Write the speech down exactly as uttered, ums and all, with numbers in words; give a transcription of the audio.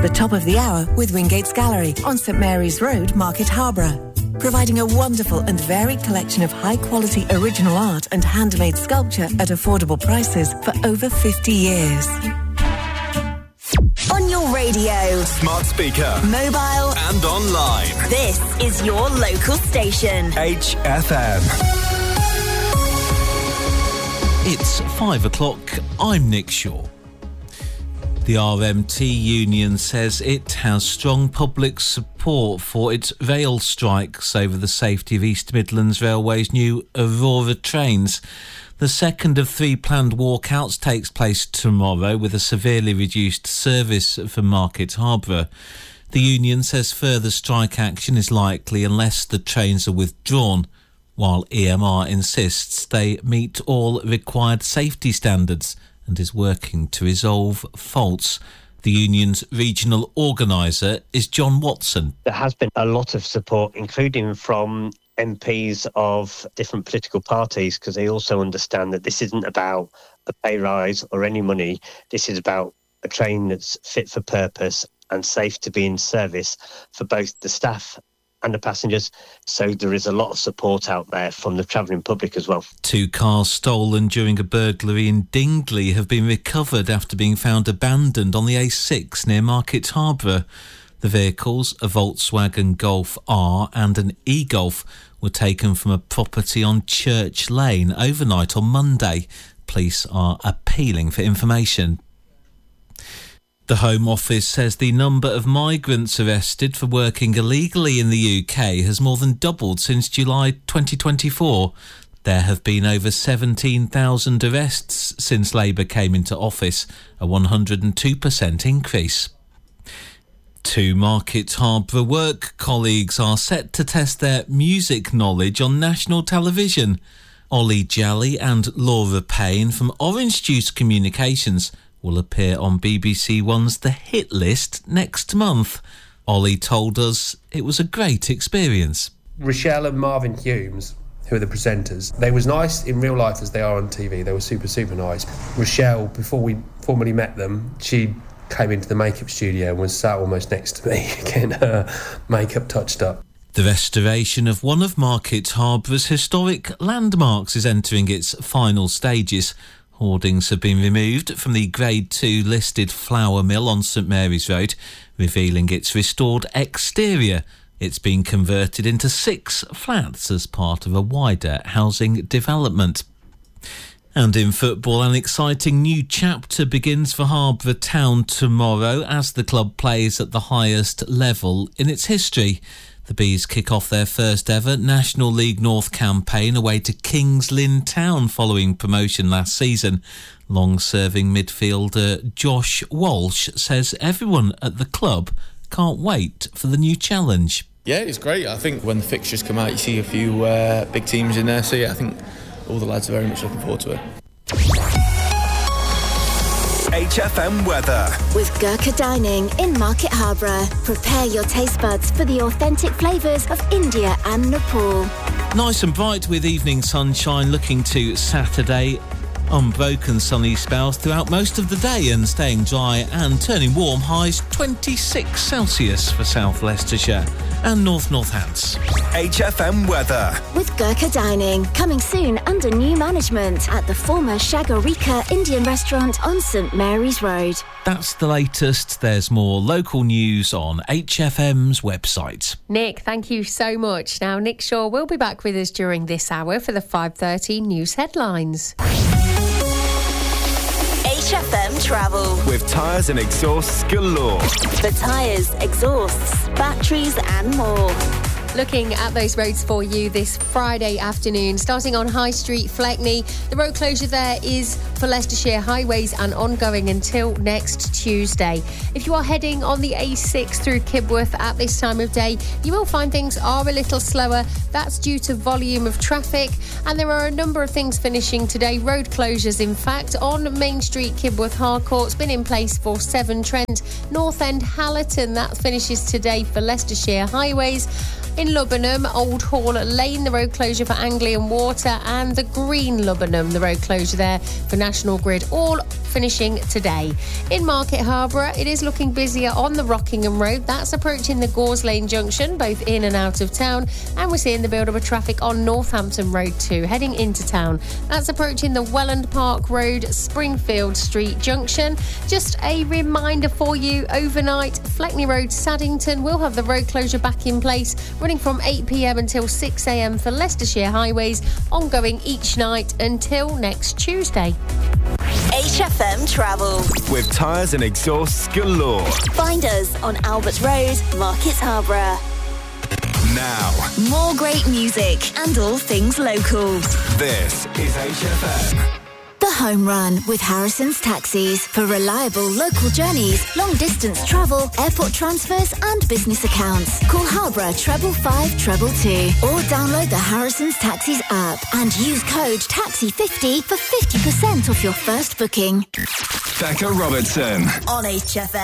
The top of the hour with Wingates Gallery on St Mary's Road, Market Harborough. Providing a wonderful and varied collection of high-quality original art and handmade sculpture at affordable prices for over fifty years. On your radio, smart speaker, mobile and online. This is your local station. H F M. It's five o'clock. I'm Nick Shaw. The R M T union says it has strong public support for its rail strikes over the safety of East Midlands Railway's new Aurora trains. The second of three planned walkouts takes place tomorrow with a severely reduced service from Market Harborough. The union says further strike action is likely unless the trains are withdrawn, while E M R insists they meet all required safety standards and is working to resolve faults. The union's regional organiser is John Watson. There has been a lot of support, including from M Ps of different political parties, because they also understand that this isn't about a pay rise or any money. This is about a train that's fit for purpose and safe to be in service for both the staff and the passengers. So there is a lot of support out there from the travelling public as well. Two cars stolen during a burglary in Dingley have been recovered after being found abandoned on the A six near Market Harborough. The vehicles, a Volkswagen Golf R and an e-Golf, were taken from a property on Church Lane overnight on Monday. Police are appealing for information. The Home Office says the number of migrants arrested for working illegally in the U K has more than doubled since July twenty twenty-four. There have been over seventeen thousand arrests since Labour came into office, a one hundred two percent increase. Two Market Harborough work colleagues are set to test their music knowledge on national television. Ollie Jolly and Laura Payne from Orange Juice Communications will appear on B B C One's The Hit List next month. Ollie told us it was a great experience. Rochelle and Marvin Humes, who are the presenters, they was nice in real life as they are on T V. They were super, super nice. Rochelle, before we formally met them, she came into the makeup studio and was sat almost next to me getting her makeup touched up. The restoration of one of Market Harbour's historic landmarks is entering its final stages. Hoardings have been removed from the Grade two listed flour mill on St Mary's Road, revealing its restored exterior. It's been converted into six flats as part of a wider housing development. And in football, an exciting new chapter begins for Harborough Town tomorrow as the club plays at the highest level in its history. The Bees kick off their first ever National League North campaign away to Kings Lynn Town following promotion last season. Long-serving midfielder Josh Walsh says everyone at the club can't wait for the new challenge. Yeah, it's great. I think when the fixtures come out, you see a few uh, big teams in there. So yeah, I think all the lads are very much looking forward to it. H F M weather. With Gurkha Dining in Market Harborough. Prepare your taste buds for the authentic flavours of India and Nepal. Nice and bright with evening sunshine, looking to Saturday. Unbroken sunny spells throughout most of the day and staying dry and turning warm. Highs twenty-six Celsius for South Leicestershire and North Northants. H F M weather. With Gurkha Dining, coming soon under new management at the former Shagarika Indian restaurant on St Mary's Road. That's the latest. There's more local news on H F M's website. Nick, thank you so much. Now, Nick Shaw will be back with us during this hour for the five thirty news headlines. H F M Travel. With tyres and exhausts galore. For tyres, exhausts, batteries and more. Looking at those roads for you this Friday afternoon, starting on High Street, Fleckney. The road closure there is for Leicestershire highways and ongoing until next Tuesday. If you are heading on the A six through Kibworth at this time of day, you will find things are a little slower. That's due to volume of traffic, and there are a number of things finishing today. Road closures, in fact, on Main Street, Kibworth Harcourt's been in place for Severn Trent. North End Hallerton, that finishes today for Leicestershire highways. In Lubbenham, Old Hall Lane, the road closure for Anglian Water, and the Green Lubbenham, the road closure there for National Grid. All finishing today. In Market Harborough, it is looking busier on the Rockingham Road. That's approaching the Gores Lane Junction, both in and out of town. And we're seeing the build-up of traffic on Northampton Road too, heading into town. That's approaching the Welland Park Road, Springfield Street Junction. Just a reminder for you, overnight, Fleckney Road, Saddington will have the road closure back in place, running from eight p.m. until six a.m. for Leicestershire highways, ongoing each night until next Tuesday. H F M Travel. With tyres and exhausts galore. Find us on Albert Road, Market Harborough. Now, more great music and all things local. This is H F M. The Home Run with Harrison's Taxis for reliable local journeys, long distance travel, airport transfers and business accounts. Call Harborough treble five treble two or download the Harrison's Taxis app and use code taxi fifty for fifty percent off your first booking. Becca Robertson on H F M.